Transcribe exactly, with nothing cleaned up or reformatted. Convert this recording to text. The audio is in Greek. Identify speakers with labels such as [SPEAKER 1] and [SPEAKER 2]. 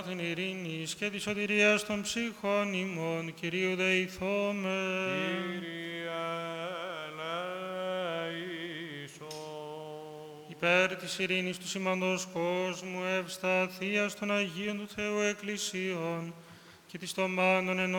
[SPEAKER 1] την ειρήνης και της σωτηρίας των ψυχών ημών, Κυρίου δεηθώμε.
[SPEAKER 2] Κύριε ελέησον.
[SPEAKER 1] Υπέρ της ειρήνης του σημαντός κόσμου, ευσταθίας των Αγίων του Θεού Εκκλησίων και της των μάνων